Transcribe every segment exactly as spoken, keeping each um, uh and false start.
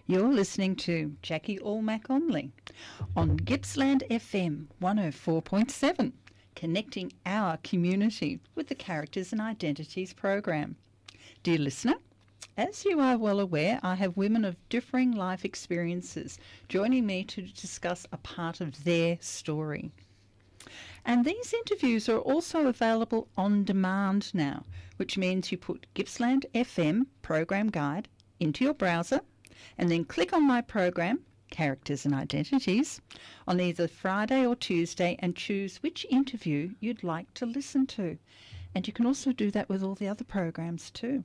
You're listening to Jackie Allmack Onley on Gippsland F M one oh four point seven, connecting our community with the Characters and Identities program. Dear listener, as you are well aware, I have women of differing life experiences joining me to discuss a part of their story. And these interviews are also available on demand now, which means you put Gippsland F M program guide into your browser and then click on my program, Characters and Identities, on either Friday or Tuesday and choose which interview you'd like to listen to. And you can also do that with all the other programs too.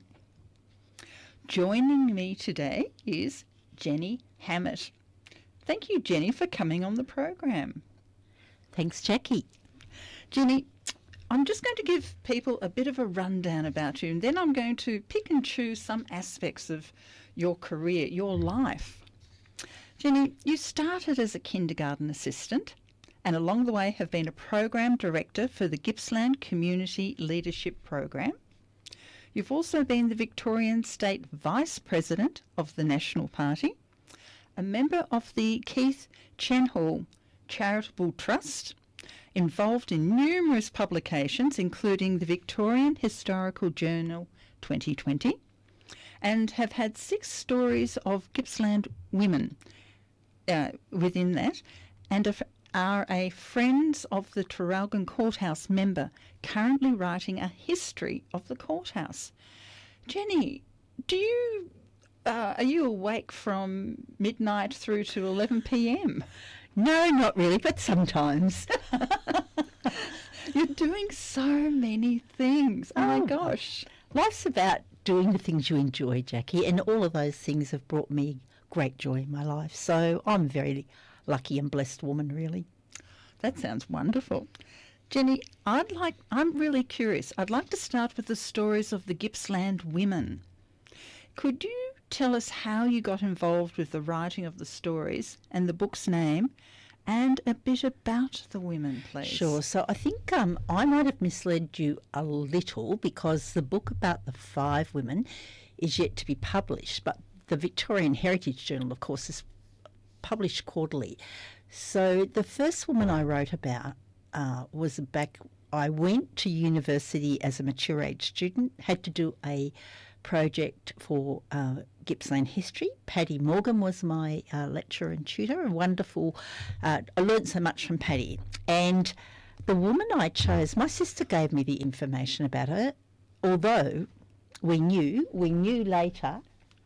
Joining me today is Jenny Hammett. Thank you, Jenny, for coming on the program. Thanks, Jackie. Jenny, I'm just going to give people a bit of a rundown about you, and then I'm going to pick and choose some aspects of your career, your life. Jenny, you started as a kindergarten assistant and along the way have been a program director for the Gippsland Community Leadership Program. You've also been the Victorian State Vice President of the National Party, a member of the Keith Chenhall Charitable Trust, involved in numerous publications including the Victorian Historical Journal twenty twenty, and have had six stories of Gippsland women uh, within that, and are a Friends of the Traralgon Courthouse member, currently writing a history of the courthouse. Jenny, do you uh, are you awake from midnight through to eleven p m? No, not really, but sometimes. You're doing so many things. Oh, Oh, my gosh. Life's about doing the things you enjoy, Jackie, and all of those things have brought me great joy in my life. So I'm a very lucky and blessed woman, really. That sounds wonderful. Jenny, I'd like, I'm really curious. I'd like to start with the stories of the Gippsland women. Could you tell us how you got involved with the writing of the stories and the book's name and a bit about the women, please? Sure. So I think um, I might have misled you a little because the book about the five women is yet to be published, but the Victorian Heritage Journal, of course, is published quarterly. So the first woman I wrote about uh, was back, I went to university as a mature age student, had to do a project for uh, Gippsland history. Paddy Morgan was my uh, lecturer and tutor, a wonderful, uh, I learned so much from Paddy. And the woman I chose, my sister gave me the information about her, although we knew, we knew later,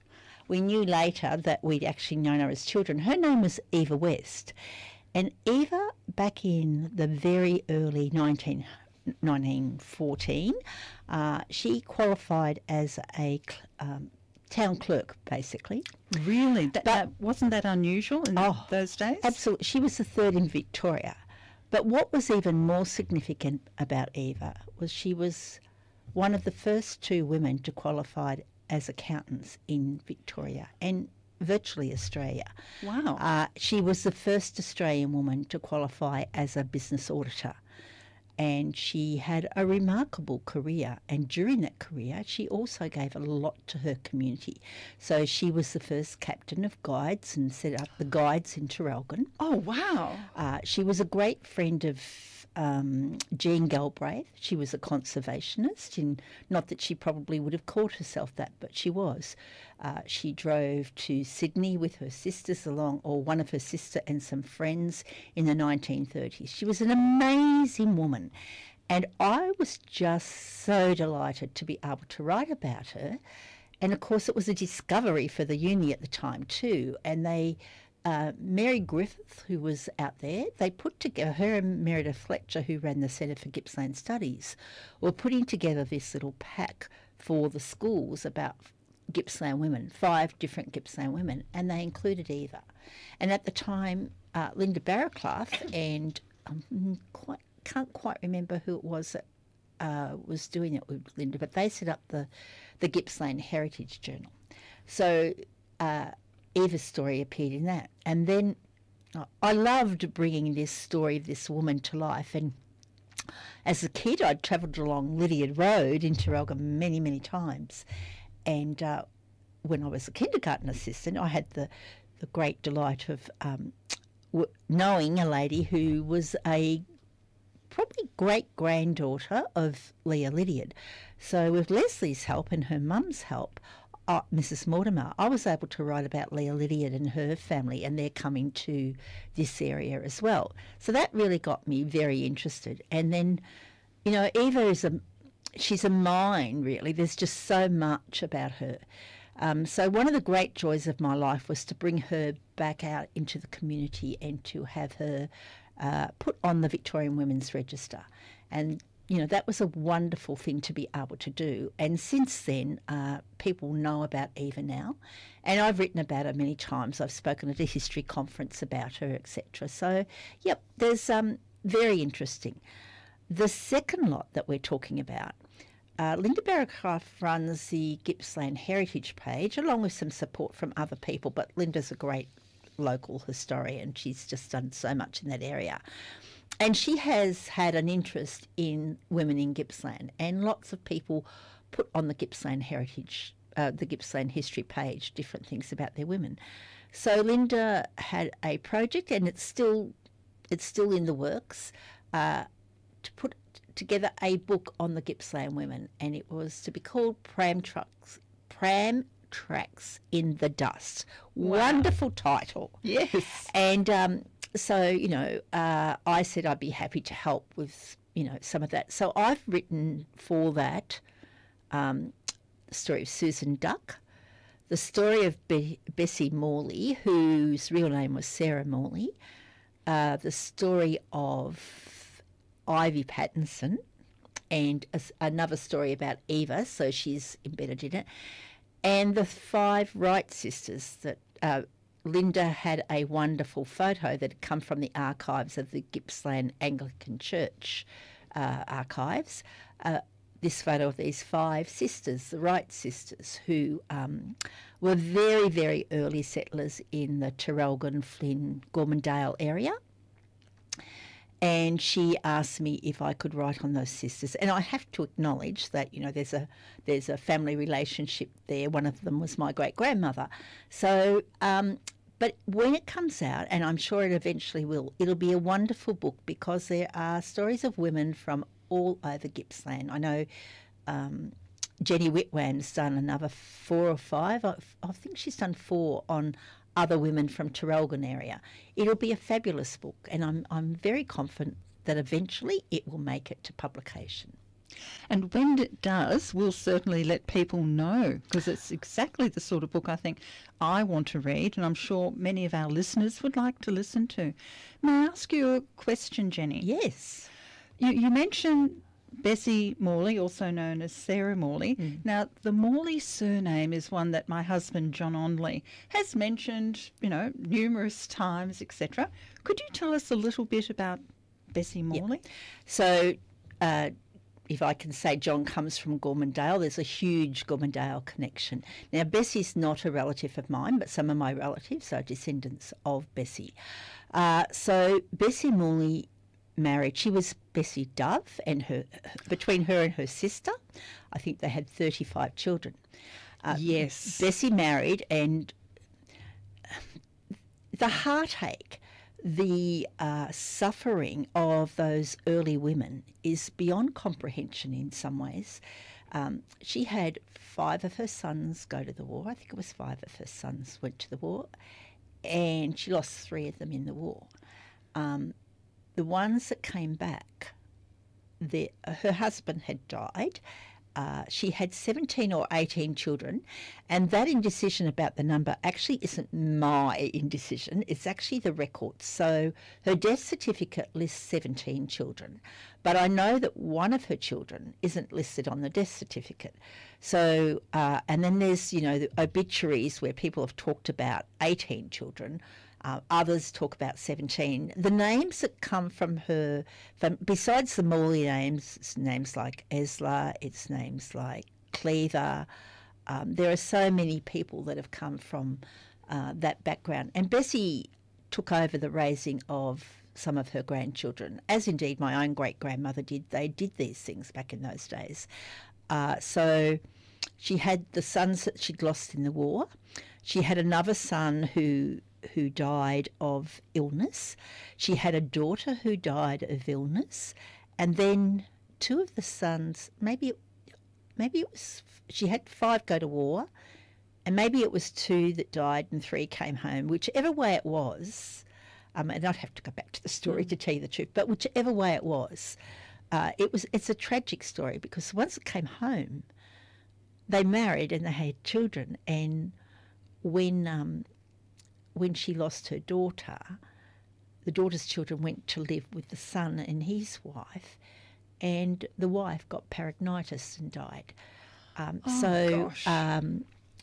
we knew later that we'd actually known her as children. Her name was Eva West. And Eva, back in the very early nineteen, nineteen fourteen, uh, she qualified as a um, town clerk, basically. Really? That, But- that, wasn't that unusual in Oh, those days? Absolutely. She was the third in Victoria. But what was even more significant about Eva was she was one of the first two women to qualify as accountants in Victoria and virtually Australia. Wow. Uh, she was the first Australian woman to qualify as a business auditor. And she had a remarkable career. And during that career, she also gave a lot to her community. So she was the first captain of guides and set up the guides in Traralgon. Oh, wow. Uh, she was a great friend of um, Jean Galbraith. She was a conservationist, and not that she probably would have called herself that, but she was. Uh, she drove to Sydney with her sisters along, or one of her sister and some friends in the nineteen thirties. She was an amazing woman, and I was just so delighted to be able to write about her. And of course, it was a discovery for the uni at the time too, and they Uh, Mary Griffith, who was out there, they put together, her and Meredith Fletcher, who ran the Centre for Gippsland Studies, were putting together this little pack for the schools about Gippsland women, five different Gippsland women, and they included Eva. And at the time, uh, Linda Barraclough and um, quite can't quite remember who it was that uh, was doing it with Linda, but they set up the, the Gippsland Heritage Journal. So uh, Eva's story appeared in that. And then uh, I loved bringing this story of this woman to life. And as a kid, I'd travelled along Lydiard Road in Traralgon many, many times. And uh, when I was a kindergarten assistant, I had the, the great delight of um, w- knowing a lady who was a probably great-granddaughter of Leah Lydiard. So with Leslie's help and her mum's help, uh, Missus Mortimer, I was able to write about Leah Lydiard and her family and their coming to this area as well. So that really got me very interested. And then, you know, Eva is a, she's a mine, really. There's just so much about her. Um, so one of the great joys of my life was to bring her back out into the community and to have her uh, put on the Victorian Women's Register. And, you know, that was a wonderful thing to be able to do. And since then, uh, people know about Eva now. And I've written about her many times. I've spoken at a history conference about her, et cetera. So, yep, there's um, very interesting. The second lot that we're talking about, Uh, Linda Barracraft runs the Gippsland Heritage page along with some support from other people, but Linda's a great local historian. She's just done so much in that area. And she has had an interest in women in Gippsland, and lots of people put on the Gippsland Heritage, uh, the Gippsland History page, different things about their women. So Linda had a project, and it's still, it's still in the works, uh, to put together a book on the Gippsland women, and it was to be called Pram Trucks, Pram Tracks in the Dust. Wow. Wonderful title. Yes. And um, so, you know, uh, I said I'd be happy to help with, you know, some of that. So I've written for that um, the story of Susan Duck, the story of Be- Bessie Morley, whose real name was Sarah Morley, uh, the story of Ivy Pattinson, and a, another story about Eva, so she's embedded in it, and the five Wright sisters that uh, Linda had a wonderful photo that had come from the archives of the Gippsland Anglican Church uh, archives. Uh, this photo of these five sisters, the Wright sisters, who um, were very, very early settlers in the Traralgon, Flynn, Gormandale area. And she asked me if I could write on those sisters. And I have to acknowledge that, you know, there's a there's a family relationship there. One of them was my great-grandmother. So, um, but when it comes out, and I'm sure it eventually will, it'll be a wonderful book because there are stories of women from all over Gippsland. I know um, Jenny Whitwan's done another four or five. I, I think she's done four on other women from Traralgon area. It'll be a fabulous book, and I'm I'm very confident that eventually it will make it to publication. And when it does, we'll certainly let people know, because it's exactly the sort of book I think I want to read, and I'm sure many of our listeners would like to listen to. May I ask you a question, Jenny? Yes. You, you mentioned Bessie Morley, also known as Sarah Morley. Mm. Now, the Morley surname is one that my husband, John Onley, has mentioned, you know, numerous times, et cetera. Could you tell us a little bit about Bessie Morley? Yep. So, uh, if I can say, John comes from Gormandale. There's a huge Gormandale connection. Now, Bessie's not a relative of mine, but some of my relatives are descendants of Bessie. Uh, so, Bessie Morley married, she was Bessie Dove, and her between her and her sister, I think they had thirty-five children. Uh, yes. Bessie married, and the heartache, the uh, suffering of those early women is beyond comprehension in some ways. Um, she had five of her sons go to the war. I think it was five of her sons went to the war, and she lost three of them in the war. Um, The ones that came back, the, her husband had died. Uh, she had seventeen or eighteen children, and that indecision about the number actually isn't my indecision. It's actually the record. So her death certificate lists seventeen children, but I know that one of her children isn't listed on the death certificate. So, uh, and then there's, you know, the obituaries where people have talked about eighteen children. Uh, others talk about seventeen. The names that come from her, from, besides the Morley names, it's names like Esla, it's names like Cleaver. Um, there are so many people that have come from uh, that background. And Bessie took over the raising of some of her grandchildren, as indeed my own great-grandmother did. They did these things back in those days. Uh, so she had the sons that she'd lost in the war. She had another son who who died of illness. She had a daughter who died of illness, and then two of the sons, maybe it, maybe it was, she had five go to war, and maybe it was two that died and three came home. Whichever way it was, um, and I'd have to go back to the story to tell you the truth, but whichever way it was, uh, it was it's a tragic story, because once it came home, they married and they had children, and when um, when she lost her daughter, the daughter's children went to live with the son and his wife, and the wife got peritonitis and died. Um, Oh, so gosh. um,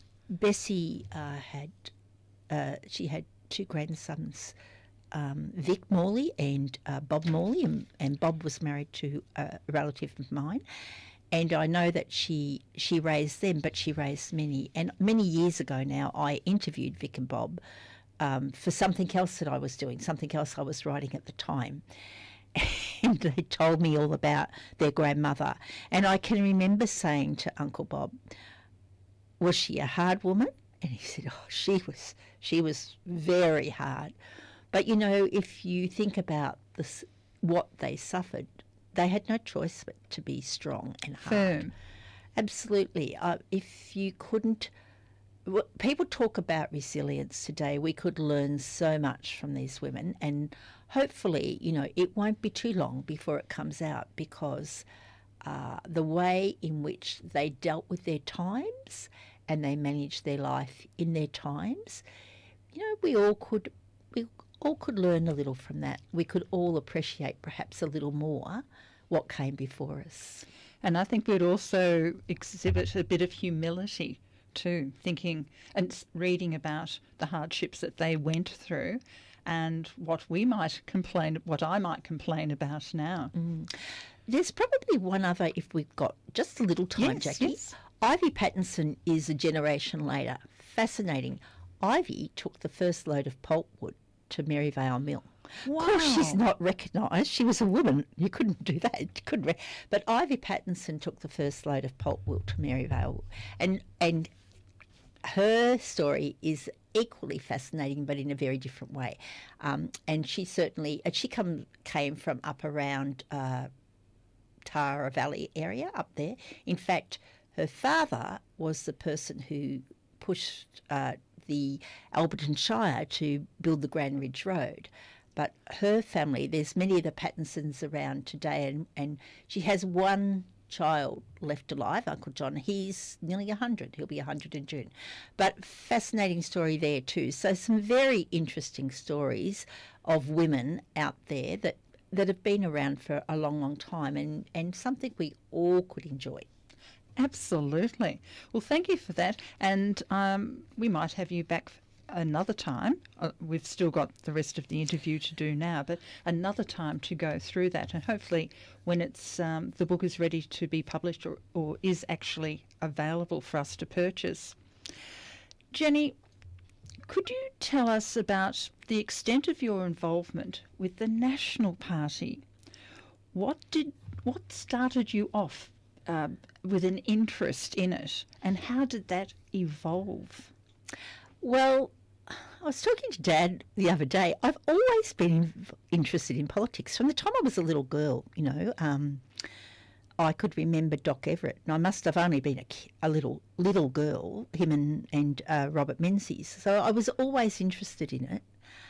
Bessie uh, had uh, she had two grandsons, um, Vic Morley and uh, Bob Morley, and, and Bob was married to a relative of mine. And I know that she she raised them, but she raised many. And many years ago now, I interviewed Vic and Bob um, for something else that I was doing, something else I was writing at the time. And they told me all about their grandmother. And I can remember saying to Uncle Bob, was she a hard woman? And he said, oh, she was, she was very hard. But, you know, if you think about this, what they suffered, they had no choice but to be strong and hard. Firm. Absolutely. Uh, if you couldn't... w- People talk about resilience today. We could learn so much from these women, and hopefully, you know, it won't be too long before it comes out, because uh, the way in which they dealt with their times and they managed their life in their times, you know, we all could we all could learn a little from that. We could all appreciate perhaps a little more what came before us. And I think we'd also exhibit a bit of humility too, thinking and s- reading about the hardships that they went through and what we might complain, what I might complain about now. There's probably one other, if we've got just a little time, Yes, Jackie. yes. Ivy Pattinson is a generation later. Fascinating. Ivy took the first load of pulpwood to Maryvale Mill. Of course, she's Wow. not recognised. She was a woman. You couldn't do that. You couldn't. Re- but Ivy Pattinson took the first load of pulpwood to Maryvale, and and her story is equally fascinating, but in a very different way. Um, and she certainly, and she come came from up around uh, Tara Valley area up there. In fact, her father was the person who pushed uh, the Alberton Shire to build the Grand Ridge Road. But her family, there's many of the Pattinsons around today, and, and she has one child left alive, Uncle John. He's nearly one hundred. He'll be one hundred in June. But fascinating story there too. So some very interesting stories of women out there that, that have been around for a long, long time, and, and something we all could enjoy. Absolutely. Well, thank you for that. And um, we might have you back f- another time. Uh, we've still got the rest of the interview to do now, but another time to go through that. And hopefully when it's um, the book is ready to be published, or, or is actually available for us to purchase. Jenny, could you tell us about the extent of your involvement with the National Party? What did what started you off um, with an interest in it, and how did that evolve? Well, I was talking to Dad the other day. I've always been interested in politics from the time I was a little girl, you know. Um, I could remember Doc Everett, and I must have only been a, ki- a little little girl, him and, and uh, Robert Menzies. So I was always interested in it.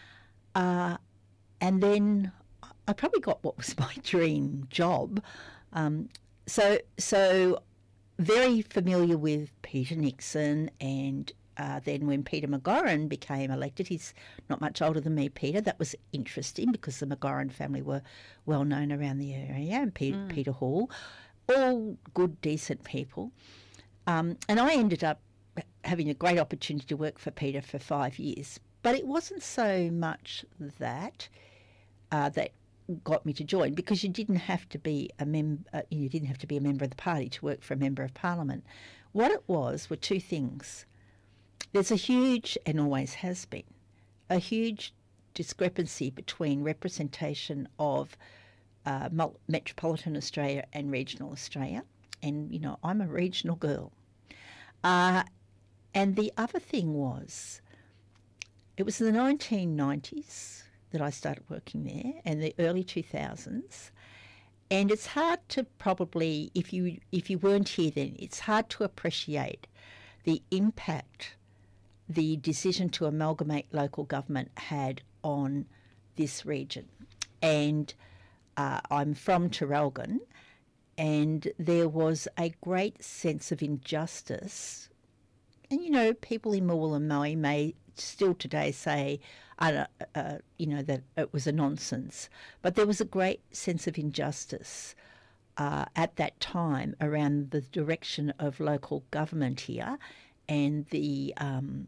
Uh, and then I probably got what was my dream job. Um, so, so very familiar with Peter Nixon, and uh, then when Peter McGorran became elected, he's not much older than me, Peter. That was interesting because the McGorran family were well known around the area, and Peter, Mm. Peter Hall, all good, decent people. Um, and I ended up having a great opportunity to work for Peter for five years. But it wasn't so much that uh, that got me to join, because you didn't have to be a mem- uh, you didn't have to be a member of the party to work for a member of Parliament. What it was were two things. There's a huge, and always has been, a huge discrepancy between representation of uh, mul- metropolitan Australia and regional Australia. And, you know, I'm a regional girl. Uh, and the other thing was, it was in the nineteen nineties that I started working there, and the early two thousands. And it's hard to probably, if you if you weren't here then, it's hard to appreciate the impact the decision to amalgamate local government had on this region. And uh, I'm from Traralgon, and there was a great sense of injustice. And, you know, people in Morwell and Moe may still today say, uh, uh, you know, that it was a nonsense. But there was a great sense of injustice uh, at that time around the direction of local government here, and the um,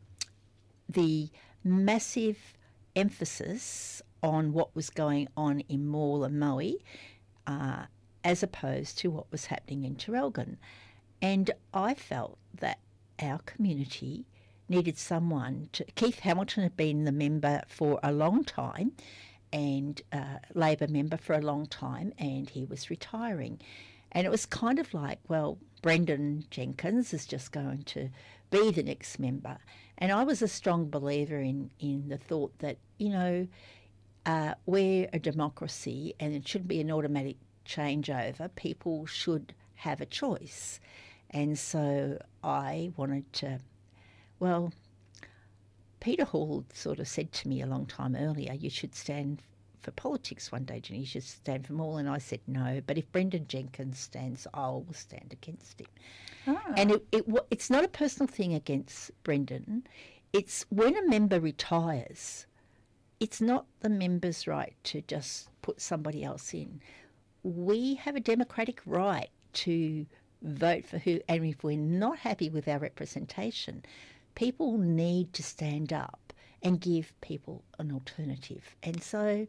the massive emphasis on what was going on in Morwell and Moe, uh, as opposed to what was happening in Traralgon. And I felt that our community needed someone to... Keith Hamilton had been the member for a long time, and uh, Labor member for a long time, and he was retiring. And it was kind of like, well, Brendan Jenkins is just going to be the next member. And I was a strong believer in, in the thought that, you know, uh, we're a democracy and it shouldn't be an automatic changeover. People should have a choice. And so I wanted to, well, Peter Hall sort of said to me a long time earlier, you should stand for politics one day, Jenny, you should stand for Morwell. And I said no, but if Brendan Jenkins stands, I'll stand against him. Oh. And it, it it's not a personal thing against Brendan. It's when a member retires, it's not the member's right to just put somebody else in. We have a democratic right to vote for who, and if we're not happy with our representation, people need to stand up and give people an alternative. And so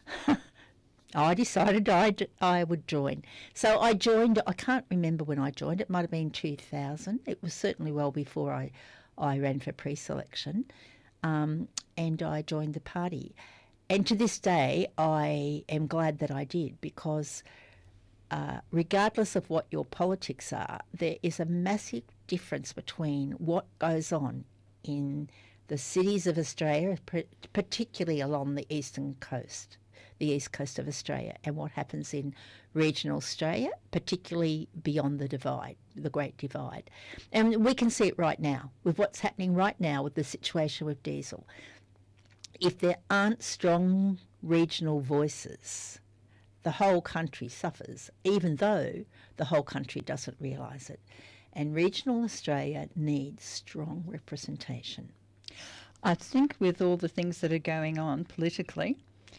I decided I'd, I would join. So I joined, I can't remember when I joined, it might have been two thousand. It was certainly well before I, I ran for pre-selection, um, and I joined the party. And to this day, I am glad that I did, because uh, regardless of what your politics are, there is a massive difference between what goes on in the cities of Australia, particularly along the eastern coast, the east coast of Australia, and what happens in regional Australia, particularly beyond the divide, the Great Divide. And we can see it right now with what's happening right now with the situation with diesel. If there aren't strong regional voices, the whole country suffers, even though the whole country doesn't realise it. And regional Australia needs strong representation. I think with all the things that are going on politically,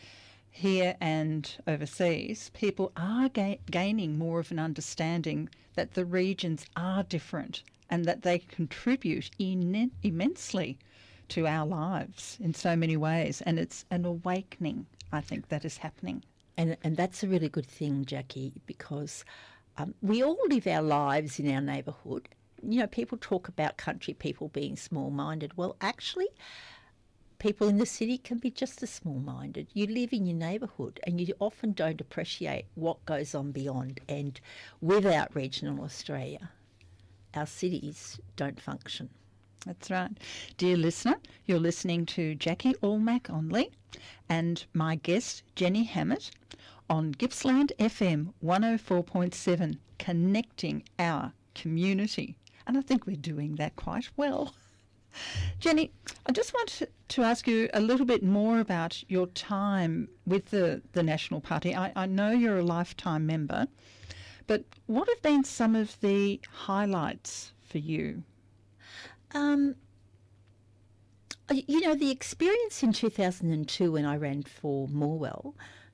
here and overseas, people are ga- gaining more of an understanding that the regions are different and that they contribute in- immensely to our lives in so many ways. And it's an awakening, I think, that is happening. And, and that's a really good thing, Jackie, because um, we all live our lives in our neighbourhood. You know, people talk about country people being small-minded. Well, actually, people in the city can be just as small-minded. You live in your neighbourhood and you often don't appreciate what goes on beyond. And without regional Australia, our cities don't function. That's right. Dear listener, you're listening to Jackie Almack-Onley and my guest, Jenny Hammett, on Gippsland F M one oh four point seven, connecting our community. And I think we're doing that quite well. Jenny, I just want to ask you a little bit more about your time with the, the National Party. I, I know you're a lifetime member, but what have been some of the highlights for you? Um, you know, the experience in two thousand two when I ran for Morwell,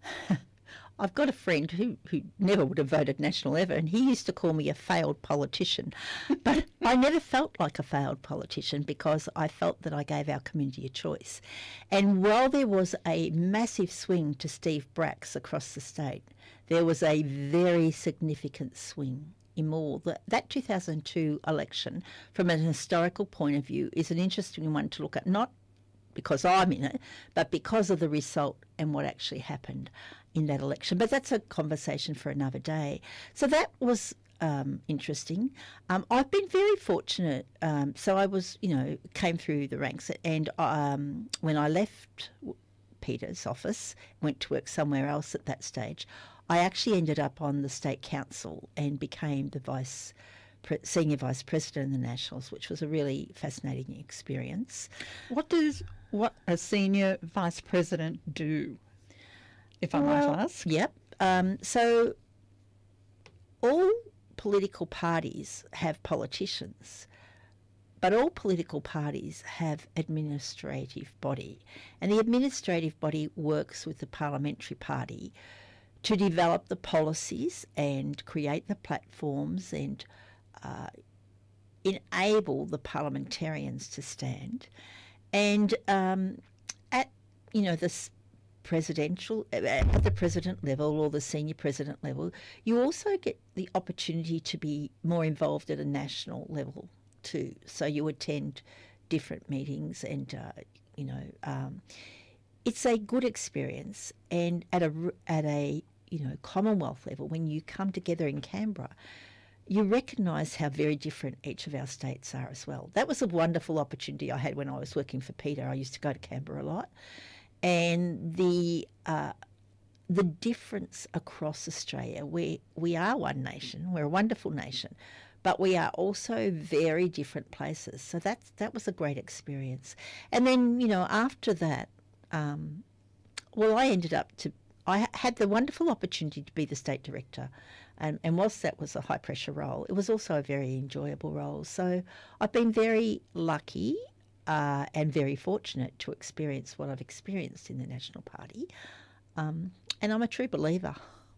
I've got a friend who, who never would have voted National ever, and he used to call me a failed politician. But I never felt like a failed politician because I felt that I gave our community a choice. And while there was a massive swing to Steve Bracks across the state, there was a very significant swing in Morwell. That, that two thousand two election, from an historical point of view, is an interesting one to look at, not because I'm in it, but because of the result and what actually happened in that election. But that's a conversation for another day. So that was um, interesting. Um, I've been very fortunate. Um, so I was, you know, came through the ranks, and um, when I left Peter's office, went to work somewhere else at that stage, I actually ended up on the State Council and became the vice pre- senior vice president of the Nationals, which was a really fascinating experience. What does what a senior vice president do, if I Well, might ask? Yep. Um, so all political parties have politicians, but all political parties have administrative body, and the administrative body works with the parliamentary party to develop the policies and create the platforms and uh, enable the parliamentarians to stand. And um, at you know the presidential at the president level or the senior president level, you also get the opportunity to be more involved at a national level too. So you attend different meetings, and uh, you know um, it's a good experience. And at a at a you know Commonwealth level, when you come together in Canberra, you recognise how very different each of our states are as well. That was a wonderful opportunity I had when I was working for Peter. I used to go to Canberra a lot, and the uh, the difference across Australia. We we are one nation. We're a wonderful nation, but we are also very different places. So that's that was a great experience. And then you know after that, um, well, I ended up to. I had the wonderful opportunity to be the state director, and, and whilst that was a high pressure role, it was also a very enjoyable role. So I've been very lucky uh, and very fortunate to experience what I've experienced in the National Party, um, and I'm a true believer.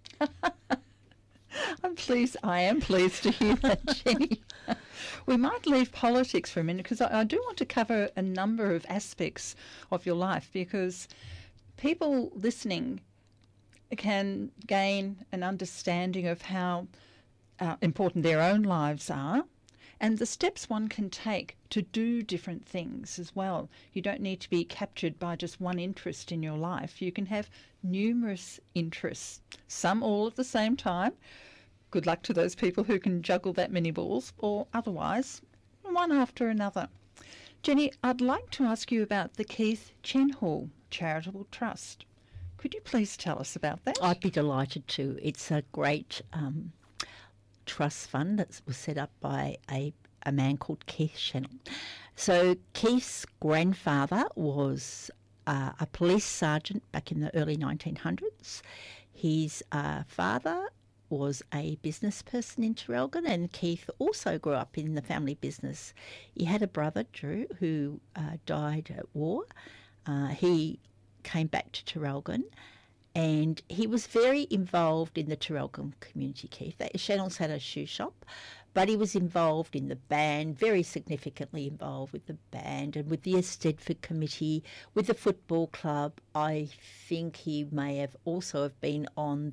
I'm pleased. I am pleased to hear that, Jenny. We might leave politics for a minute, because I, I do want to cover a number of aspects of your life, because people listening can gain an understanding of how uh, important their own lives are, and the steps one can take to do different things as well. You don't need to be captured by just one interest in your life. You can have numerous interests, some all at the same time. Good luck to those people who can juggle that many balls, or otherwise, one after another. Jenny, I'd like to ask you about the Keith Chenhall Charitable Trust. Could you please tell us about that? I'd be delighted to. It's a great um, trust fund that was set up by a, a man called Keith Chenhall. So Keith's grandfather was uh, a police sergeant back in the early nineteen hundreds. His uh, father was a business person in Traralgon, and Keith also grew up in the family business. He had a brother, Drew, who uh, died at war. Uh, he came back to Traralgon, and he was very involved in the Traralgon community, Keith. Chenhall's had a shoe shop, but he was involved in the band, very significantly involved with the band and with the Eisteddfod Committee, with the football club. I think he may have also have been on